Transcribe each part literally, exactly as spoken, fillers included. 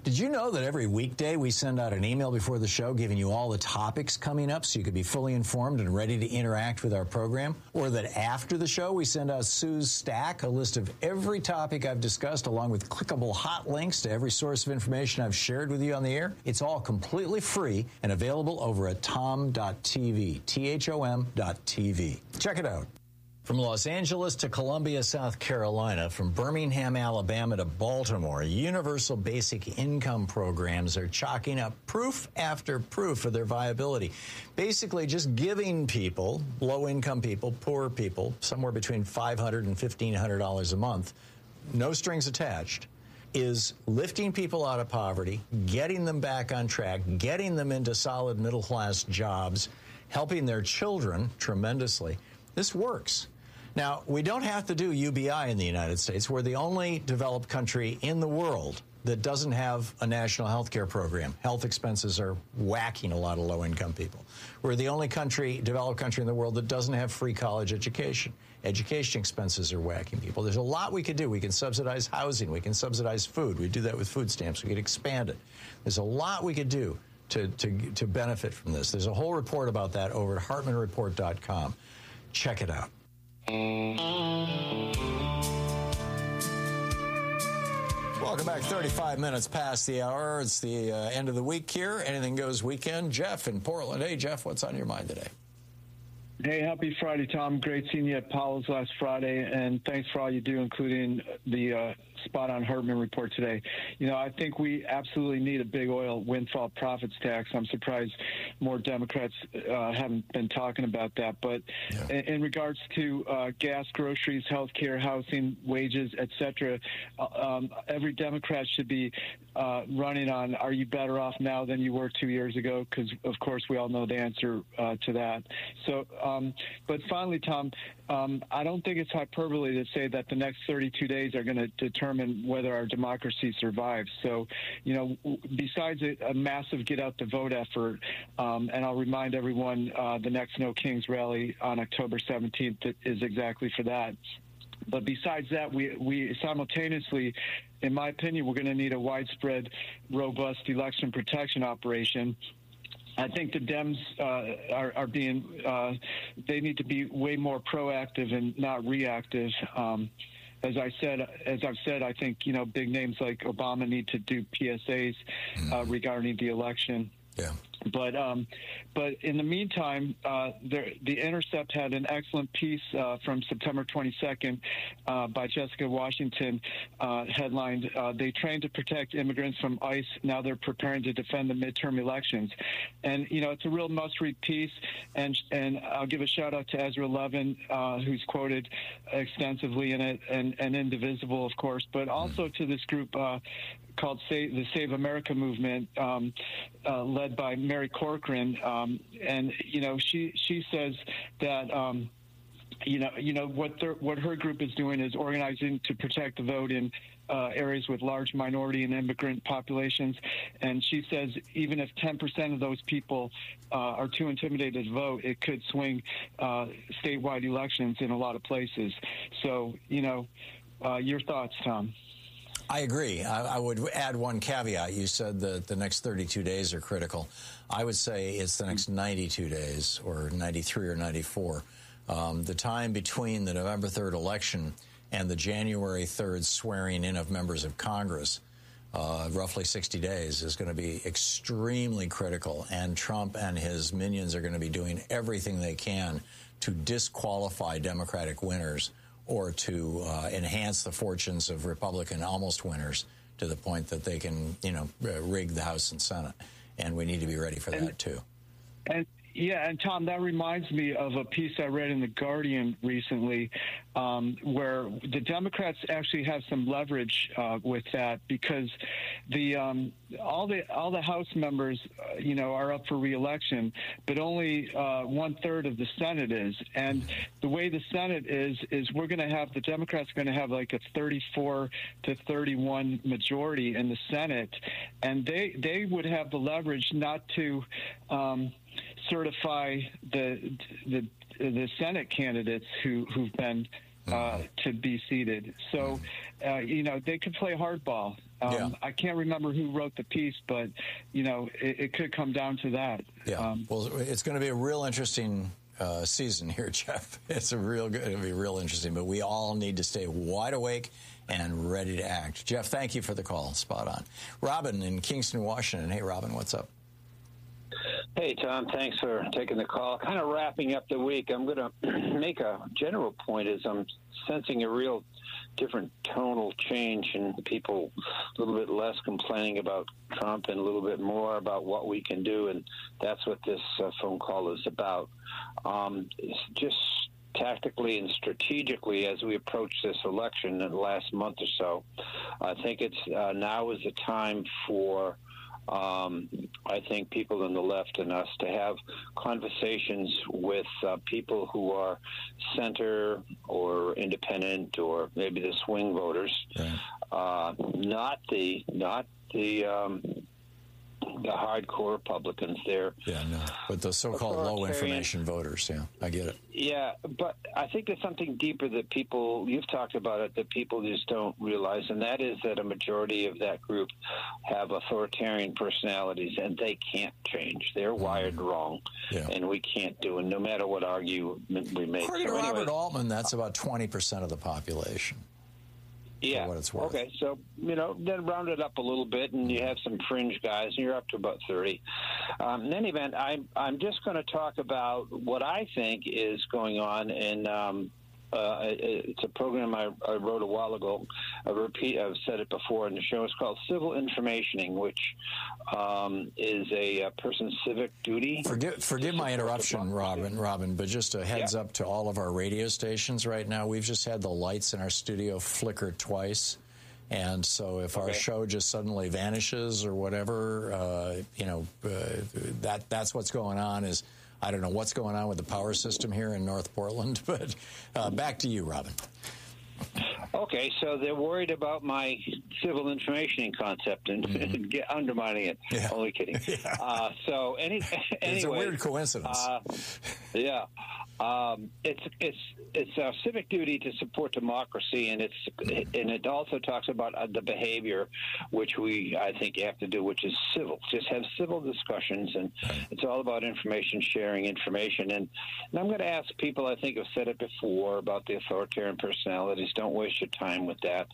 Did you know that every weekday we send out an email before the show giving you all the topics coming up so you could be fully informed and ready to interact with our program? Or that after the show we send out Sue's Stack, a list of every topic I've discussed along with clickable hot links to every source of information I've shared with you on the air? It's all completely free and available over at tom dot t v, T H O M dot T V. Check it out. From Los Angeles to Columbia, South Carolina, from Birmingham, Alabama to Baltimore, universal basic income programs are chalking up proof after proof of their viability. Basically, just giving people, low-income people, poor people, somewhere between five hundred dollars and fifteen hundred dollars a month, no strings attached, is lifting people out of poverty, getting them back on track, getting them into solid middle-class jobs, helping their children tremendously. This works. Now, we don't have to do U B I in the United States. We're the only developed country in the world that doesn't have a national health care program. Health expenses are whacking a lot of low-income people. We're the only country, developed country in the world that doesn't have free college education. Education expenses are whacking people. There's a lot we could do. We can subsidize housing. We can subsidize food. We do that with food stamps. We could expand it. There's a lot we could do to, to, to benefit from this. There's a whole report about that over at hartman report dot com. Check it out. Welcome back. thirty-five minutes past the hour. It's the uh, end of the week here. Anything Goes weekend. Jeff in Portland. Hey, Jeff, what's on your mind today? Hey, happy Friday, Tom. Great seeing you at Powell's last Friday, and thanks for all you do, including the uh, spot on Hartman report today. You know, I think we absolutely need a big oil windfall profits tax. I'm surprised more Democrats uh, haven't been talking about that. But yeah. in, in regards to uh, gas, groceries, healthcare, housing, wages, et cetera, um, every Democrat should be uh, running on, are you better off now than you were two years ago? Because, of course, we all know the answer uh, to that. So, um, but finally, Tom, um, I don't think it's hyperbole to say that the next thirty-two days are going to determine whether our democracy survives. So, you know, besides a, a massive get-out-the-vote effort, um, and I'll remind everyone uh, the next No Kings rally on October seventeenth is exactly for that. But besides that, we, we simultaneously, in my opinion, we're going to need a widespread, robust election protection operation. I think the Dems uh, are, are being, uh, they need to be way more proactive and not reactive. Um, as I said, as I've said, I think, you know, big names like Obama need to do P S As uh, regarding the election. Yeah. But um, but in the meantime, uh, there, the Intercept had an excellent piece uh, from September twenty-second uh, by Jessica Washington, uh, headlined, uh, "They trained to protect immigrants from ICE. Now they're preparing to defend the midterm elections." And, you know, it's a real must-read piece. And and I'll give a shout-out to Ezra Levin, uh, who's quoted extensively in it, and, and Indivisible, of course, but also to this group uh, called Save, the Save America movement, um, uh, led by Mary Corcoran, um, and you know she she says that um, you know you know what their, what her group is doing is organizing to protect the vote in uh, areas with large minority and immigrant populations, and she says even if ten percent of those people uh, are too intimidated to vote, it could swing uh, statewide elections in a lot of places. So you know, uh, your thoughts, Tom? I agree. I, I would add one caveat. You said that the next thirty-two days are critical. I would say it's the next ninety-two days, or ninety-three or ninety-four. Um, the time between the November third election and the January third swearing in of members of Congress, uh, roughly sixty days, is going to be extremely critical. And Trump and his minions are going to be doing everything they can to disqualify Democratic winners, or to uh, enhance the fortunes of Republican almost winners to the point that they can, you know, rig the House and Senate. And we need to be ready for and, that, too. And yeah, and Tom, that reminds me of a piece I read in The Guardian recently, um, where the Democrats actually have some leverage uh, with that, because the um, all the all the House members, uh, you know, are up for re-election, but only uh, one third of the Senate is. And the way the Senate is, is we're going to have the Democrats are going to have like a thirty-four to thirty-one majority in the Senate, and they they would have the leverage not to Um, certify the the the Senate candidates who who've been uh, mm-hmm. to be seated. So, uh, you know, they could play hardball. Um, yeah. I can't remember who wrote the piece, but, you know, it, it could come down to that. Yeah. Um, well, it's going to be a real interesting uh, season here, Jeff. It's a real good, it'll be real interesting, but we all need to stay wide awake and ready to act. Jeff, thank you for the call. Spot on. Robin in Kingston, Washington. Hey, Robin, what's up? Hey, Tom, thanks for taking the call. Kind of wrapping up the week, I'm going to make a general point as I'm sensing a real different tonal change in people, a little bit less complaining about Trump and a little bit more about what we can do, and that's what this uh, phone call is about. Um, it's just tactically and strategically as we approach this election in the last month or so, I think it's uh, now is the time for Um, I think people on the left and us to have conversations with uh, people who are center or independent or maybe the swing voters, right. uh, not the not the um, the hardcore Republicans there. Yeah, no, but the so-called low information voters. Yeah, I get it. Yeah, but I think there's something deeper that people, you've talked about it, that people just don't realize, and that is that a majority of that group have authoritarian personalities, and they can't change. They're mm-hmm. wired wrong, yeah. and we can't do it, no matter what argument we make. According so to Robert anyways, Altman, that's about twenty percent of the population. Yeah. For what it's worth. Okay. So, you know, then round it up a little bit, and you have some fringe guys, and you're up to about thirty. Um, in any event, I'm I'm just going to talk about what I think is going on in. Um, uh, it's a program I, I wrote a while ago. I repeat, I've said it before in the show. It's called Civil Informationing, which um, is a, a person's civic duty. Forgive, forgive my interruption, Robin. Robin, but just a heads yeah. up to all of our radio stations right now. We've just had the lights in our studio flicker twice. And so if okay. our show just suddenly vanishes or whatever, uh, you know, uh, that that's what's going on is, I don't know what's going on with the power system here in North Portland, but uh, back to you, Robin. Okay, so they're worried about my civil informationing concept and mm-hmm. get, undermining it. Yeah. Only kidding. Yeah. Uh, so any, anyway, it's a weird coincidence. Uh, yeah, um, it's it's it's our civic duty to support democracy, and it's and it also talks about uh, the behavior which we I think have to do, which is civil. Just have civil discussions, and it's all about information sharing, information. And, and I'm going to ask people. I think have said it before about the authoritarian personalities. Don't waste your time with that.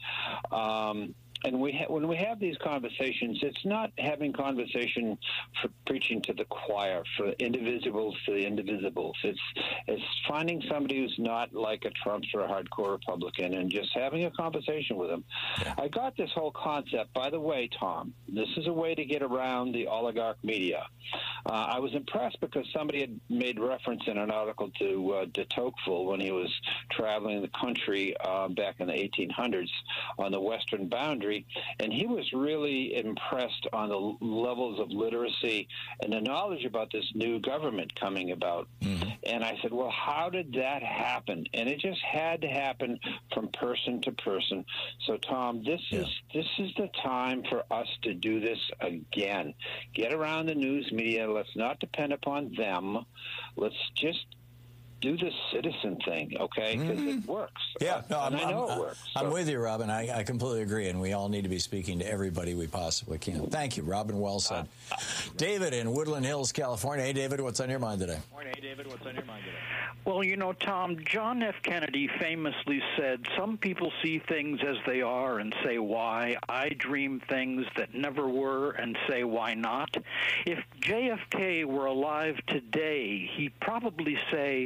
Um, And we ha- when we have these conversations, it's not having conversation for preaching to the choir, for indivisibles to the indivisibles. It's it's finding somebody who's not like a Trump or a hardcore Republican and just having a conversation with them. Yeah. I got this whole concept, by the way, Tom. This is a way to get around the oligarch media. Uh, I was impressed because somebody had made reference in an article to uh, de Tocqueville when he was traveling the country uh, back in the eighteen hundreds on the western boundary. And he was really impressed on the levels of literacy and the knowledge about this new government coming about. Mm-hmm. And I said, well, how did that happen? And it just had to happen from person to person. So, Tom, this yeah. is this is the time for us to do this again. Get around the news media. Let's not depend upon them. Let's just do the citizen thing, okay? Because mm-hmm. it works. Yeah, no, and I'm, I know I'm, it works. I'm so. with you, Robin. I, I completely agree, and we all need to be speaking to everybody we possibly can. Thank you, Robin. Well said. Uh, David in Woodland Hills, California. Hey, David, what's on your mind today? Morning, hey, David. What's on your mind today? Well, you know, Tom, John F. Kennedy famously said, some people see things as they are and say why. I dream things that never were and say why not. If J F K were alive today, he'd probably say,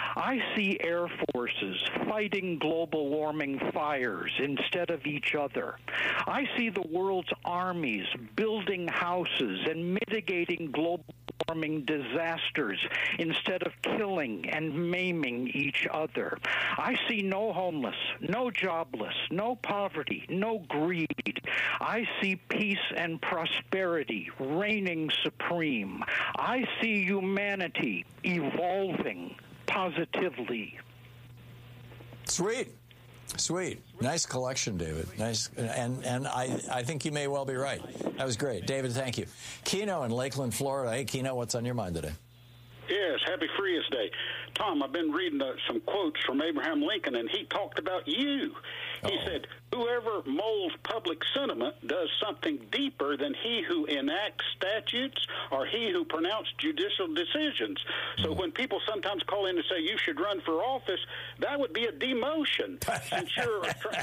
I see air forces fighting global warming fires instead of each other. I see the world's armies building houses and mitigating global warming disasters instead of killing and maiming each other. I see no homeless, no jobless, no poverty, no greed. I see peace and prosperity reigning supreme. I see humanity evolving positively. Sweet. Sweet. Nice collection, David. Nice. And and I, I think you may well be right. That was great. David, thank you. Keno in Lakeland, Florida. Hey, Keno, what's on your mind today? Yes, happy Frias Day. Tom, I've been reading uh, some quotes from Abraham Lincoln, and he talked about you. He Uh-oh. said, whoever molds public sentiment does something deeper than he who enacts statutes or he who pronounced judicial decisions. So when people sometimes call in and say you should run for office, that would be a demotion. Since you're,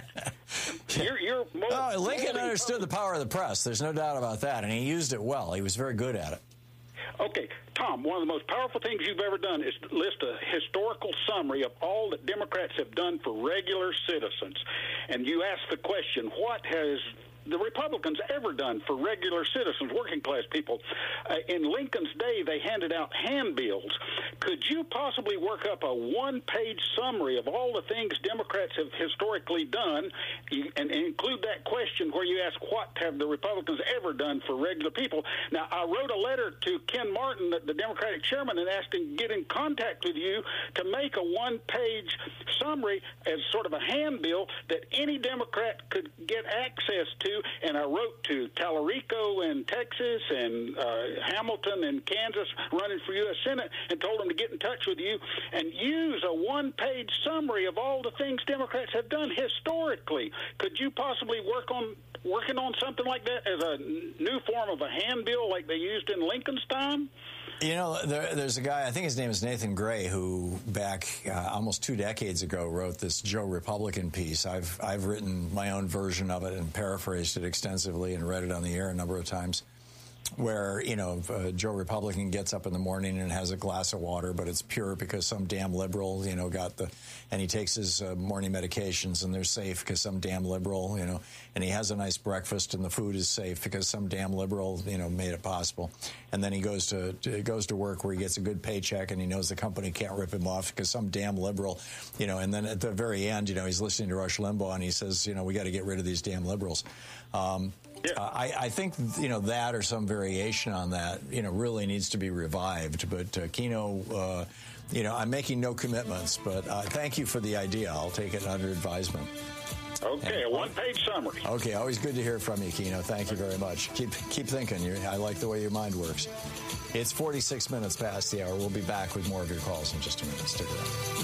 you're, you're mold, oh, Lincoln understood public- the power of the press. There's no doubt about that, and he used it well. He was very good at it. Okay, Tom, one of the most powerful things you've ever done is list a historical summary of all that Democrats have done for regular citizens. And you ask the question, what has the Republicans ever done for regular citizens, working class people? Uh, in Lincoln's day, they handed out handbills. Could you possibly work up a one-page summary of all the things Democrats have historically done and include that question where you ask, what have the Republicans ever done for regular people? Now, I wrote a letter to Ken Martin, the Democratic chairman, and asked him to get in contact with you to make a one-page summary as sort of a handbill that any Democrat could get access to. And I wrote to Tallarico in Texas and uh, Hamilton in Kansas running for U S Senate and told them to get in touch with you and use a one-page summary of all the things Democrats have done historically. Could you possibly work on working on something like that as a new form of a handbill like they used in Lincoln's time? You know, there, there's a guy, I think his name is Nathan Gray, who back uh, almost two decades ago wrote this Joe Republican piece. I've I've written my own version of it and paraphrased it extensively and read it on the air a number of times, where, you know, uh, Joe Republican gets up in the morning and has a glass of water, but it's pure because some damn liberal, you know, got the, and he takes his uh, morning medications and they're safe because some damn liberal, you know, and he has a nice breakfast and the food is safe because some damn liberal, you know, made it possible. And then he goes to, to goes to work where he gets a good paycheck and he knows the company can't rip him off because some damn liberal, you know, and then at the very end, you know, he's listening to Rush Limbaugh and he says, you know, we got to get rid of these damn liberals. Um, Yeah. Uh, I, I think, you know, that or some variation on that, you know, really needs to be revived. But, uh, Kino, uh, you know, I'm making no commitments, but uh, thank you for the idea. I'll take it under advisement. Okay, and, a one-page summary. Okay, always good to hear from you, Kino. Thank you very much. Keep keep thinking. You're, I like the way your mind works. It's forty-six minutes past the hour. We'll be back with more of your calls in just a minute. Stick around.